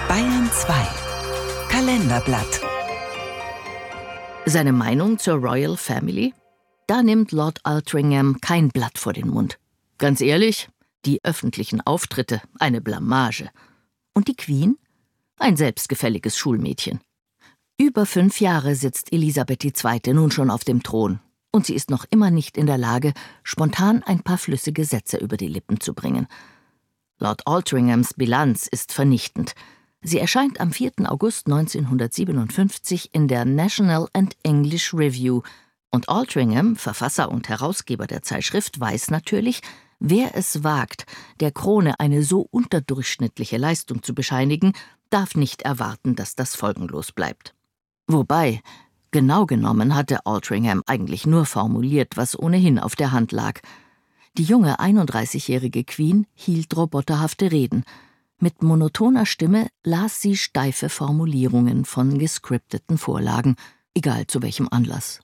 Bayern 2 Kalenderblatt. Seine Meinung zur Royal Family? Da nimmt Lord Altringham kein Blatt vor den Mund. Ganz ehrlich, die öffentlichen Auftritte, eine Blamage. Und die Queen? Ein selbstgefälliges Schulmädchen. Über 5 Jahre sitzt Elisabeth II. Nun schon auf dem Thron. Und sie ist noch immer nicht in der Lage, spontan ein paar flüssige Sätze über die Lippen zu bringen. Lord Altringhams Bilanz ist vernichtend. Sie erscheint am 4. August 1957 in der National and English Review. Und Altringham, Verfasser und Herausgeber der Zeitschrift, weiß natürlich, wer es wagt, der Krone eine so unterdurchschnittliche Leistung zu bescheinigen, darf nicht erwarten, dass das folgenlos bleibt. Wobei, genau genommen hatte Altringham eigentlich nur formuliert, was ohnehin auf der Hand lag. Die junge 31-jährige Queen hielt roboterhafte Reden. Mit monotoner Stimme las sie steife Formulierungen von gescripteten Vorlagen, egal zu welchem Anlass.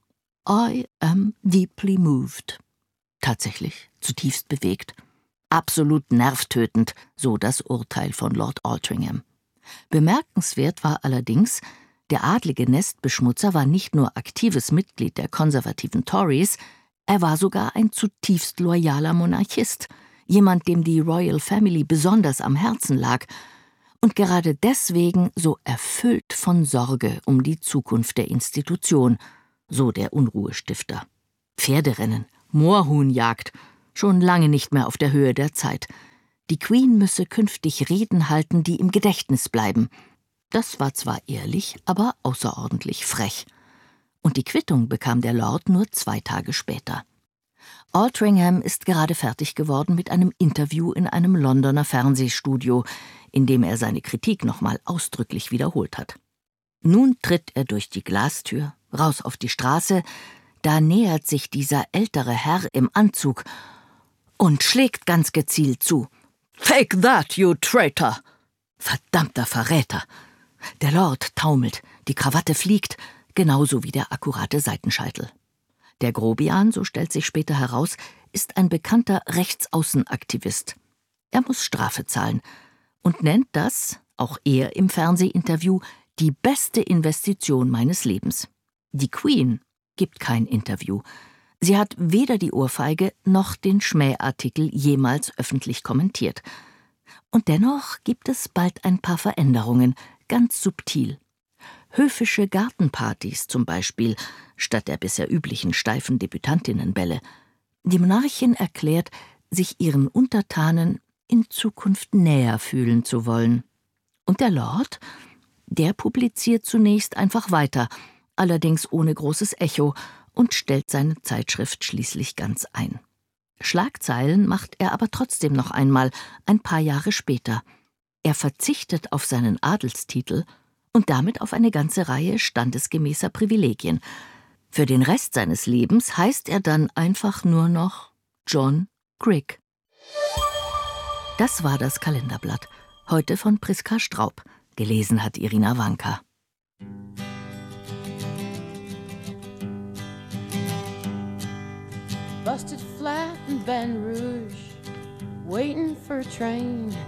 I am deeply moved. Tatsächlich, zutiefst bewegt. Absolut nervtötend, so das Urteil von Lord Altringham. Bemerkenswert war allerdings, der adlige Nestbeschmutzer war nicht nur aktives Mitglied der konservativen Tories, er war sogar ein zutiefst loyaler Monarchist, jemand, dem die Royal Family besonders am Herzen lag und gerade deswegen so erfüllt von Sorge um die Zukunft der Institution, so der Unruhestifter. Pferderennen, Moorhuhnjagd, schon lange nicht mehr auf der Höhe der Zeit. Die Queen müsse künftig Reden halten, die im Gedächtnis bleiben. Das war zwar ehrlich, aber außerordentlich frech. Und die Quittung bekam der Lord nur 2 Tage später. Altringham ist gerade fertig geworden mit einem Interview in einem Londoner Fernsehstudio, in dem er seine Kritik nochmal ausdrücklich wiederholt hat. Nun tritt er durch die Glastür, raus auf die Straße, da nähert sich dieser ältere Herr im Anzug und schlägt ganz gezielt zu. »Take that, you traitor!« Verdammter Verräter! Der Lord taumelt, die Krawatte fliegt, genauso wie der akkurate Seitenscheitel. Der Grobian, so stellt sich später heraus, ist ein bekannter Rechtsaußenaktivist. Er muss Strafe zahlen und nennt das, auch er im Fernsehinterview, die beste Investition meines Lebens. Die Queen gibt kein Interview. Sie hat weder die Ohrfeige noch den Schmähartikel jemals öffentlich kommentiert. Und dennoch gibt es bald ein paar Veränderungen, ganz subtil. Höfische Gartenpartys zum Beispiel, statt der bisher üblichen steifen Debütantinnenbälle. Die Monarchin erklärt, sich ihren Untertanen in Zukunft näher fühlen zu wollen. Und der Lord? Der publiziert zunächst einfach weiter, allerdings ohne großes Echo, und stellt seine Zeitschrift schließlich ganz ein. Schlagzeilen macht er aber trotzdem noch einmal, ein paar Jahre später. Er verzichtet auf seinen Adelstitel und damit auf eine ganze Reihe standesgemäßer Privilegien. Für den Rest seines Lebens heißt er dann einfach nur noch John Grigg. Das war das Kalenderblatt, heute von Priska Straub. Gelesen hat Irina Wanka. Busted flat in Baton Rouge, waiting for a train.